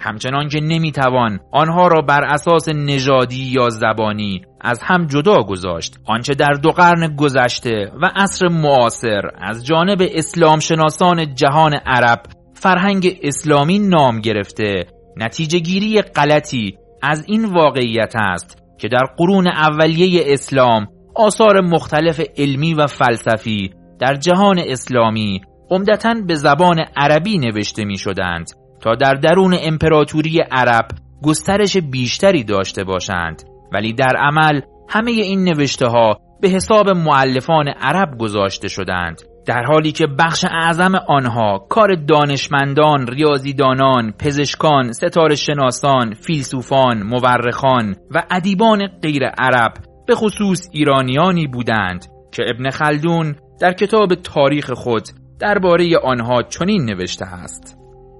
همچنان که نمیتوان آنها را بر اساس نژادی یا زبانی از هم جدا گذاشت. آنچه در 2 قرن گذشته و عصر معاصر از جانب اسلام شناسان جهان عرب فرهنگ اسلامی نام گرفته، نتیجه گیری غلطی از این واقعیت است که در قرون اولیه اسلام آثار مختلف علمی و فلسفی در جهان اسلامی عمدتاً به زبان عربی نوشته می شدند تا در درون امپراتوری عرب گسترش بیشتری داشته باشند، ولی در عمل همه این نوشته ها به حساب مؤلفان عرب گذاشته شدند، در حالی که بخش اعظم آنها کار دانشمندان، ریاضیدانان، پزشکان، ستاره شناسان، فیلسوفان، مورخان و ادیبان غیر عرب به خصوص ایرانیانی بودند که ابن خلدون در کتاب تاریخ خود درباره آنها چنین نوشته است: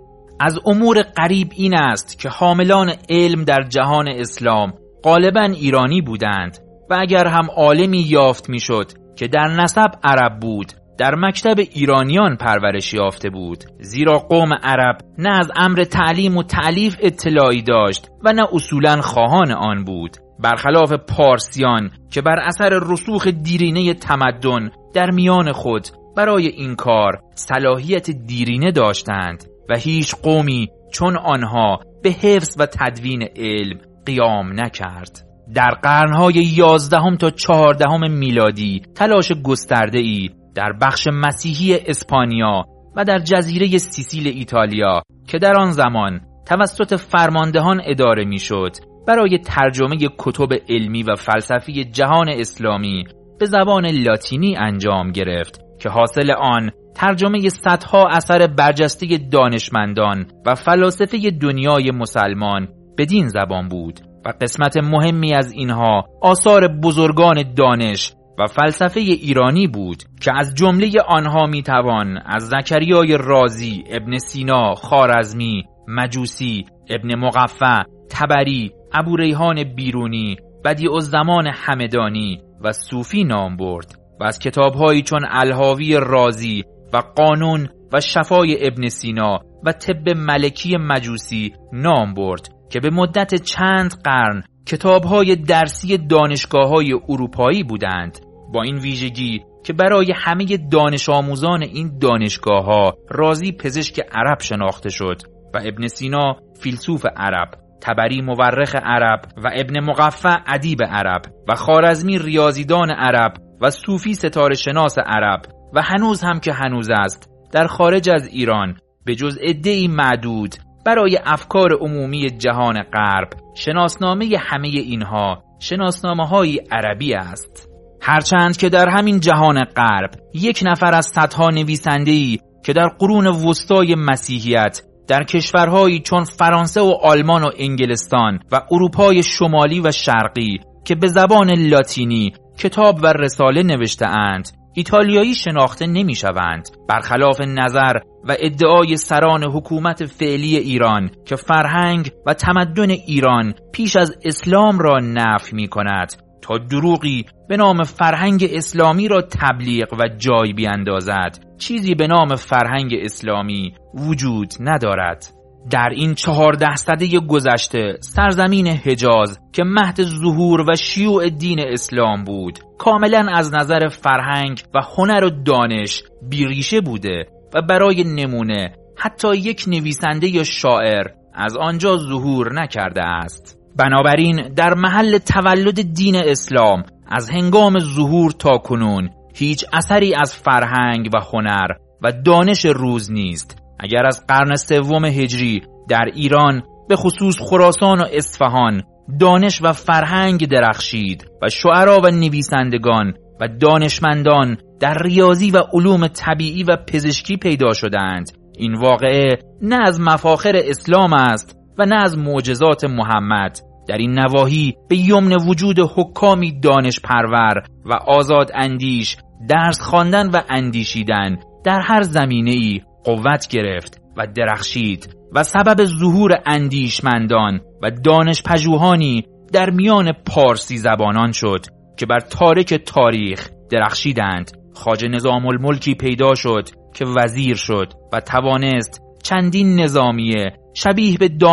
از امور غریب این است که حاملان علم در جهان اسلام غالباً ایرانی بودند و اگر هم عالمی یافت میشد که در نسب عرب بود، در مکتب ایرانیان پرورش یافته بود، زیرا قوم عرب نه از امر تعلیم و تألیف اطلاعی داشت و نه اصولاً خواهان آن بود، برخلاف پارسیان که بر اثر رسوخ دیرینه تمدن در میان خود برای این کار صلاحیت دیرینه داشتند و هیچ قومی چون آنها به حفظ و تدوین علم قیام نکرد. در قرنهای 11 تا 14 میلادی تلاش گسترده‌ای در بخش مسیحی اسپانیا و در جزیره سیسیل ایتالیا که در آن زمان توسط فرماندهان اداره میشد برای ترجمه کتب علمی و فلسفی جهان اسلامی به زبان لاتینی انجام گرفت که حاصل آن ترجمه صدها اثر برجسته دانشمندان و فلاسفه دنیای مسلمان بدین زبان بود و قسمت مهمی از اینها آثار بزرگان دانش و فلسفه ایرانی بود که از جمله آنها میتوان از زکریای رازی، ابن سینا، خوارزمی، مجوسی، ابن مقفع، طبری، ابو ریحان بیرونی، بدیع‌الزمان همدانی و صوفی نام برد و از کتاب‌هایی چون الحاوی رازی و قانون و شفای ابن سینا و طب ملکی مجوسی نام برد که به مدت چند قرن کتاب‌های درسی دانشگاه‌های اروپایی بودند، با این ویژگی که برای همه دانش آموزان این دانشگاه‌ها رازی پزشک عرب شناخته شد و ابن سینا فیلسوف عرب، طبری مورخ عرب و ابن مقفع ادیب عرب و خوارزمی ریاضیدان عرب و صوفی ستاره شناس عرب و هنوز هم که هنوز است در خارج از ایران به جز عده‌ای معدود برای افکار عمومی جهان غرب شناسنامه همه اینها شناسنامه‌های عربی است. هرچند که در همین جهان غرب یک نفر از صدها نویسنده‌ای که در قرون وسطای مسیحیت در کشورهایی چون فرانسه و آلمان و انگلستان و اروپای شمالی و شرقی که به زبان لاتینی کتاب و رساله نوشته اند ایتالیایی شناخته نمی شوند، برخلاف نظر و ادعای سران حکومت فعلی ایران که فرهنگ و تمدن ایران پیش از اسلام را نفی می کند تا دروغی به نام فرهنگ اسلامی را تبلیغ و جای بیاندازد. چیزی به نام فرهنگ اسلامی وجود ندارد. در این 14 سده گذشته سرزمین حجاز که مهد ظهور و شیوع دین اسلام بود کاملا از نظر فرهنگ و هنر و دانش بیریشه بوده و برای نمونه حتی یک نویسنده یا شاعر از آنجا ظهور نکرده است. بنابراین در محل تولد دین اسلام از هنگام ظهور تا کنون هیچ اثری از فرهنگ و هنر و دانش روز نیست. اگر از قرن 3 هجری در ایران به خصوص خراسان و اصفهان دانش و فرهنگ درخشید و شعرا و نویسندگان و دانشمندان در ریاضی و علوم طبیعی و پزشکی پیدا شدند، این واقعه نه از مفاخر اسلام است و نه از معجزات محمد. در این نواحی به یمن وجود حکامی دانش پرور و آزاد اندیش درس خواندن و اندیشیدن در هر زمینه‌ای قوت گرفت و درخشید و سبب ظهور اندیشمندان و دانش پژوهانی در میان پارسی زبانان شد که بر تارک تاریخ درخشیدند. خواجه نظام الملکی پیدا شد که وزیر شد و توانست چندین نظامیه شبیه به